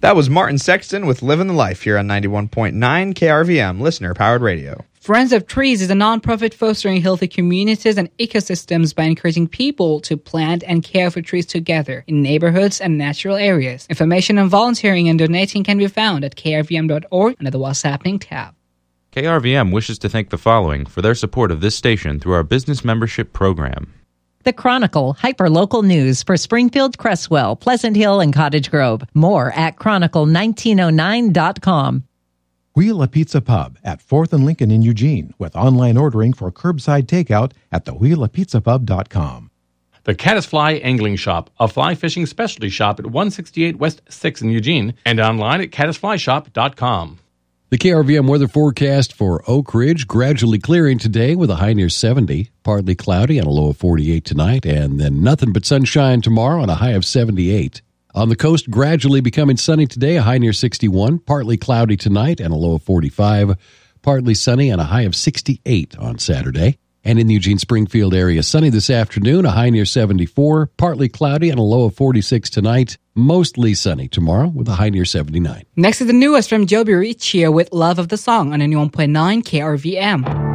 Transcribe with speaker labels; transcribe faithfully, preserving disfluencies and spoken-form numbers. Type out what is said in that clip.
Speaker 1: That was Martin Sexton with Living the Life here on ninety-one point nine K R V M, listener-powered radio.
Speaker 2: Friends of Trees is a nonprofit fostering healthy communities and ecosystems by encouraging people to plant and care for trees together in neighborhoods and natural areas. Information on volunteering and donating can be found at k r v m dot org under the What's Happening tab.
Speaker 3: K R V M wishes to thank the following for their support of this station through our business membership program.
Speaker 4: The Chronicle, hyper-local news for Springfield, Cresswell, Pleasant Hill, and Cottage Grove. More at chronicle nineteen oh nine dot com.
Speaker 5: Wheel a Pizza Pub at fourth and Lincoln in Eugene with online ordering for curbside takeout at the wheel a pizza pub dot com.
Speaker 6: The Caddisfly Angling Shop, a fly fishing specialty shop at one sixty-eight West sixth in Eugene and online at caddisfly shop dot com.
Speaker 7: The K R V M weather forecast for Oak Ridge, gradually clearing today with a high near seventy, partly cloudy and a low of forty-eight tonight, and then nothing but sunshine tomorrow and a high of seventy-eight. On the coast, gradually becoming sunny today, a high near sixty-one, partly cloudy tonight and a low of forty-five, partly sunny and a high of sixty-eight on Saturday. And in the Eugene-Springfield area, sunny this afternoon, a high near seventy-four, partly cloudy and a low of forty-six tonight, mostly sunny tomorrow with a high near seventy-nine.
Speaker 2: Next is the newest from Joby Riccio with Love of the Song on ninety-one point nine K R V M.